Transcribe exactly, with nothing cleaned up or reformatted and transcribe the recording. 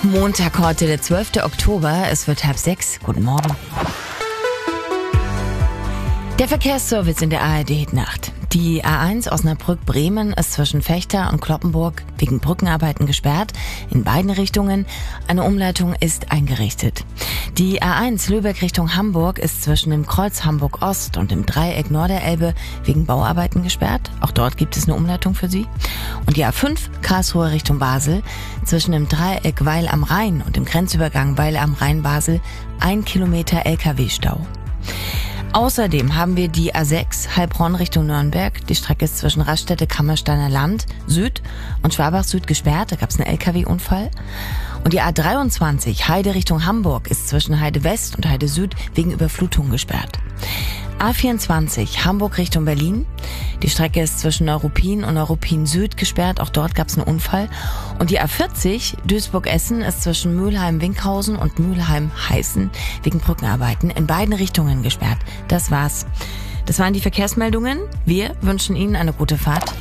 Montag heute, der zwölfte Oktober. Es wird halb sechs. Guten Morgen. Der Verkehrsservice in der A R D-Nacht. Die A eins Osnabrück-Bremen ist zwischen Vechta und Cloppenburg wegen Brückenarbeiten gesperrt. In beiden Richtungen. Eine Umleitung ist eingerichtet. Die A eins Lübeck Richtung Hamburg ist zwischen dem Kreuz Hamburg-Ost und dem Dreieck Norderelbe wegen Bauarbeiten gesperrt. Auch dort gibt es eine Umleitung für Sie. Und die A fünf Karlsruhe Richtung Basel zwischen dem Dreieck Weil am Rhein und dem Grenzübergang Weil am Rhein-Basel ein Kilometer L K W-Stau. Außerdem haben wir die A sechs Heilbronn Richtung Nürnberg. Die Strecke ist zwischen Raststätte Kammersteiner Land Süd und Schwabach Süd gesperrt. Da gab es einen L K W-Unfall. Und die A dreiundzwanzig Heide Richtung Hamburg ist zwischen Heide West und Heide Süd wegen Überflutung gesperrt. A vierundzwanzig Hamburg Richtung Berlin. Die Strecke ist zwischen Neuruppin und Neuruppin Süd gesperrt. Auch dort gab es einen Unfall. Und die A vierzig Duisburg-Essen ist zwischen Mülheim-Winkhausen und Mülheim-Heißen wegen Brückenarbeiten in beiden Richtungen gesperrt. Das war's. Das waren die Verkehrsmeldungen. Wir wünschen Ihnen eine gute Fahrt.